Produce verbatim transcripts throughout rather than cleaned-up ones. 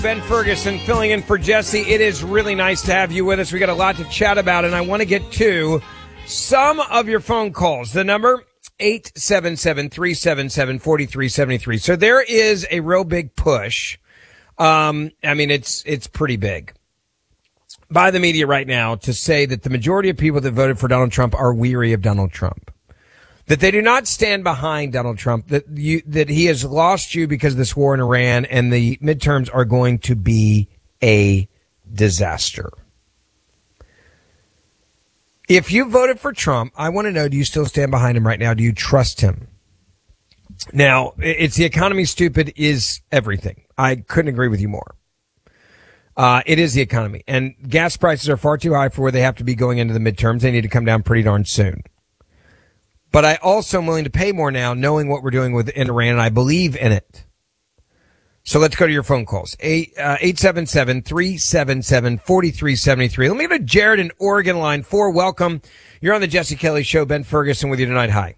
Ben Ferguson filling in for Jesse. It is really nice to have you with us. We got a lot to chat about, and I want to get to some of your phone calls. The number, eight seven seven, three seven seven, four three seven three. So there is a real big push. Um, I mean, it's it's pretty big by the media right now to say that the majority of people that voted for Donald Trump are weary of Donald Trump. That they do not stand behind Donald Trump, that you, that he has lost you because of this war in Iran, and the midterms are going to be a disaster. If you voted for Trump, I want to know, do you still stand behind him right now? Do you trust him? Now, it's the economy, stupid, is everything. I couldn't agree with you more. Uh, it is the economy. And gas prices are far too high for where they have to be going into the midterms. They need to come down pretty darn soon. But I also am willing to pay more now, knowing what we're doing with Iran, and I believe in it. So let's go to your phone calls. eight seven seven, three seven seven, four three seven three. Let me go to Jared in Oregon, line four. Welcome. You're on the Jesse Kelly Show. Ben Ferguson with you tonight. Hi.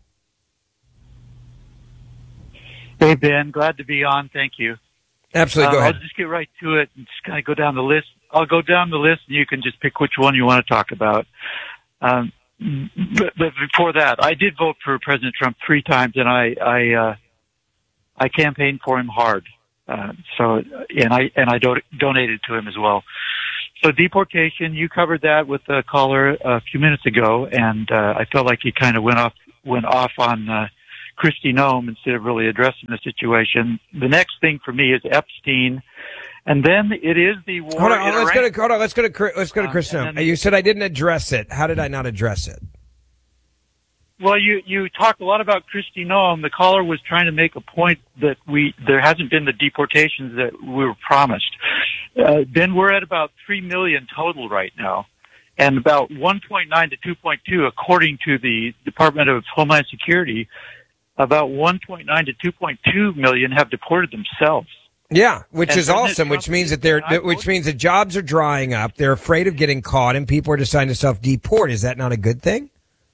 Hey, Ben. Glad to be on. Thank you. Absolutely. Go uh, ahead. I'll just get right to it and just kind of go down the list. I'll go down the list, and you can just pick which one you want to talk about. Um, But, but before that, I did vote for President Trump three times, and I I, uh, I campaigned for him hard. Uh, so and I and I do- donated to him as well. So deportation, you covered that with the caller a few minutes ago, and uh, I felt like he kind of went off went off on uh, Kristi Noem instead of really addressing the situation. The next thing for me is Epstein. And then it is the war. Hold on, in let's Iran. go to hold on, let's go to let's go to Um, Chris. and Noem. You said I didn't address it. How did I not address it? Well, you you talk a lot about Kristi Noem. The caller was trying to make a point that we there hasn't been the deportations that we were promised. Uh, then we're at about three million total right now, and about one point nine to two point two, according to the Department of Homeland Security. About one point nine to two point two million have deported themselves. Yeah, which And is awesome, which means that they're, I which means that jobs are drying up. They're afraid of getting caught, and people are deciding to self-deport. Is that not a good thing?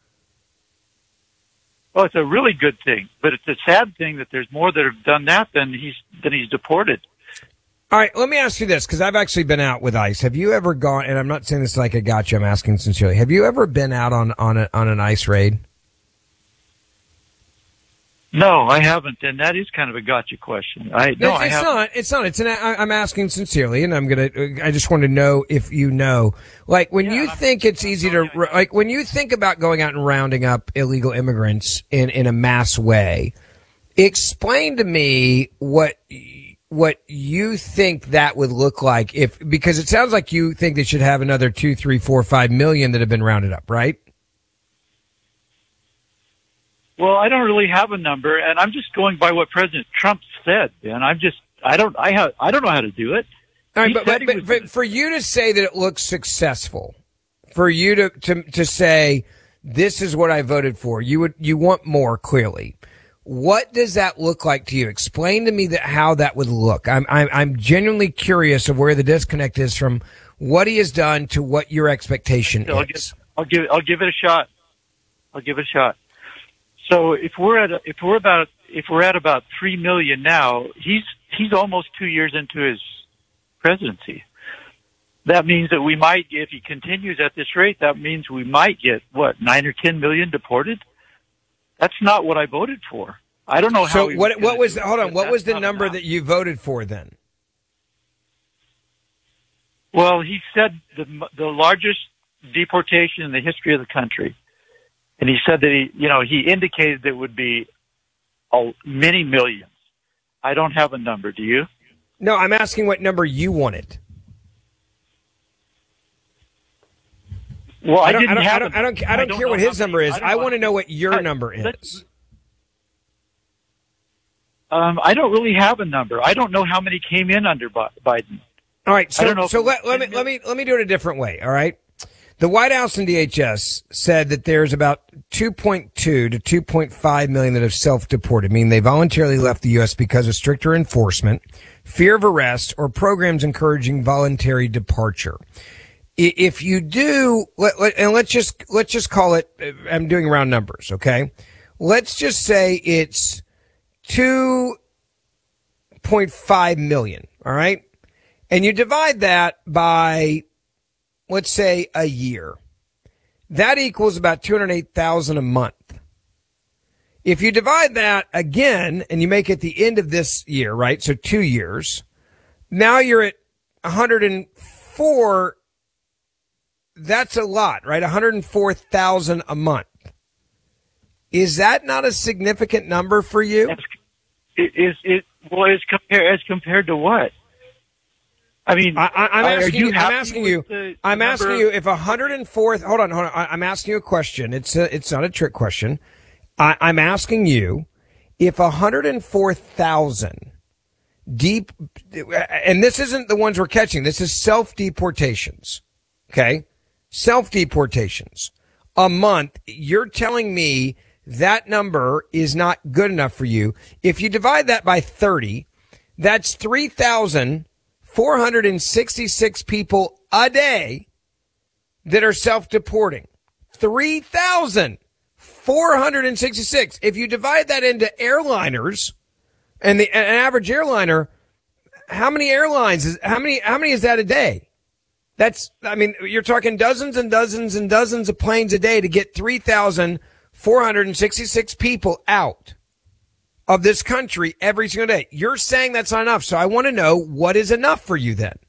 Well, it's a really good thing, but it's a sad thing that there's more that have done that than he's than he's deported. All right, let me ask you this, because I've actually been out with ICE. Have you ever gone? And I'm not saying this like a gotcha. I'm asking sincerely. Have you ever been out on on a, on an ICE raid? No, I haven't, and that is kind of a gotcha question. I no, it's, I it's haven't. not. It's not. It's an. I, I'm asking sincerely, and I'm gonna. I just want to know if you know. Like when Yeah, you I'm- think it's easy to, like when you think about going out and rounding up illegal immigrants in in a mass way. Explain to me what what you think that would look like if, because it sounds like you think they should have another two, three, four, five million that have been rounded up, right? Well, I don't really have a number, and I'm just going by what President Trump said. And I'm just, I don't, I have, I don't know how to do it. All right, He but, said but, he but, was but gonna- for you to say that it looks successful, for you to, to to say this is what I voted for, you would you want more clearly. What does that look like to you? Explain to me that how that would look. I'm I'm, I'm genuinely curious of where the disconnect is from what he has done to what your expectation I'll is. give, I'll give, I'll give it a shot. I'll give it a shot. So if we're at, a, if we're about, if we're at about three million now, he's he's almost two years into his presidency. That means that we might, if he continues at this rate, that means we might get what nine or ten million deported. That's not what I voted for. I don't know how. So he what was what gonna was do it, hold on? but What that's was the not number enough. that you voted for then? Well, he said the the largest deportation in the history of the country. And he said that he, you know, he indicated that it would be oh, many millions. I don't have a number. Do you? No, I'm asking what number you wanted. Well, I, I don't. didn't I don't. have. I don't. I don't, I don't care know what how his many- number is. don't I want to how- know what your I- number let's- is. Um, I don't really have a number. I don't know how many came in under Bi- Biden. All right, I so don't know if so it was let, let me ten let me let me do it a different way. All right, the White House and D H S said that there's about two point two to two point five million that have self-deported, meaning they voluntarily left the U S because of stricter enforcement, fear of arrest, or programs encouraging voluntary departure. I- If you do, let, let, and let's just let's just call it. I'm doing round numbers, okay? Let's just say it's two point five million. All right. and you divide that by, let's say, a year, that equals about two hundred eight thousand dollars a month. If you divide that again and you make it the end of this year, right? So two years, now you're at one hundred four. That's a lot, right? one hundred four thousand dollars a month. Is that not a significant number for you? Is it, it well, as compared as compared to what? I mean, I, I, I'm asking you. you I'm asking you. The, I'm the asking you if one hundred four. Hold on, hold on. I, I'm asking you a question. It's a, it's not a trick question. I, I'm asking you if one hundred four thousand deep, and this isn't the ones we're catching. This is self deportations. Okay, self deportations a month. You're telling me that number is not good enough for you. If you divide that by thirty, that's three thousand four hundred sixty-six people a day that are self-deporting. three thousand four hundred sixty-six. If you divide that into airliners, and the an average airliner, how many airlines is how many how many is that a day? That's I mean, you're talking dozens and dozens and dozens of planes a day to get three thousand four hundred sixty-six people out of this country every single day. You're saying that's not enough. So I want to know, what is enough for you then?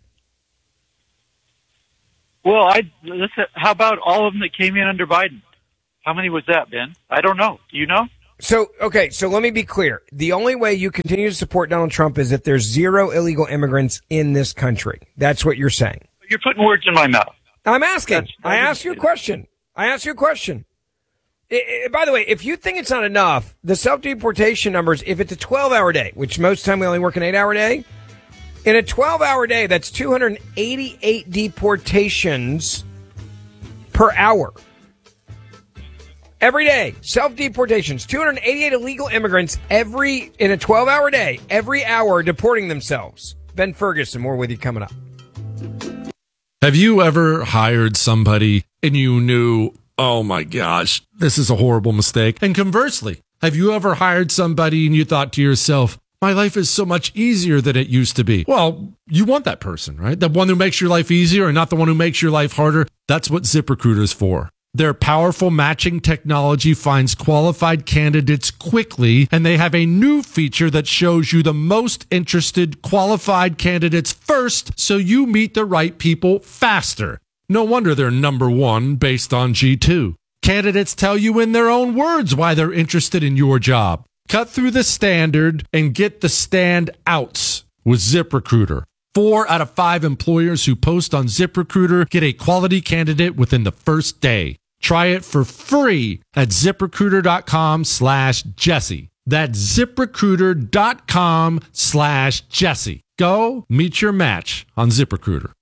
Well, I listen, how about all of them that came in under Biden? How many was that, Ben? I don't know. Do you know? So, okay, so let me be clear. The only way you continue to support Donald Trump is if there's zero illegal immigrants in this country. That's what you're saying. You're putting words in my mouth. I'm asking. That's, I asked you a question. I asked you a question. It, it, by the way, if you think it's not enough, the self-deportation numbers, if it's a twelve-hour day, which most of the time we only work an eight-hour day, in a twelve-hour day, that's two hundred eighty-eight deportations per hour. Every day, self-deportations, two hundred eighty-eight illegal immigrants every in a twelve-hour day, every hour deporting themselves. Ben Ferguson, more with you coming up. Have you ever hired somebody and you knew, oh my gosh, this is a horrible mistake? And conversely, have you ever hired somebody and you thought to yourself, my life is so much easier than it used to be? Well, you want that person, right? The one who makes your life easier and not the one who makes your life harder. That's what ZipRecruiter is for. Their powerful matching technology finds qualified candidates quickly, and they have a new feature that shows you the most interested qualified candidates first, so you meet the right people faster. No wonder they're number one based on G two. Candidates tell you in their own words why they're interested in your job. Cut through the standard and get the standouts with ZipRecruiter. Four out of five employers who post on ZipRecruiter get a quality candidate within the first day. Try it for free at ZipRecruiter.com slash Jesse. That's ZipRecruiter.com slash Jesse. Go meet your match on ZipRecruiter.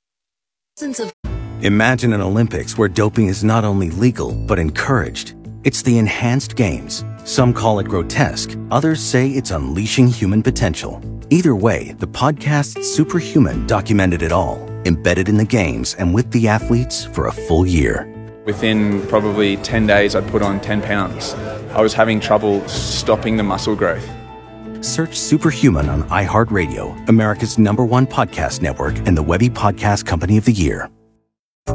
Imagine an Olympics where doping is not only legal, but encouraged. It's the enhanced games. Some call it grotesque. Others say it's unleashing human potential. Either way, the podcast Superhuman documented it all, embedded in the games and with the athletes for a full year. Within probably ten days, I'd put on ten pounds. I was having trouble stopping the muscle growth. Search Superhuman on iHeartRadio, America's number one podcast network and the Webby Podcast Company of the Year.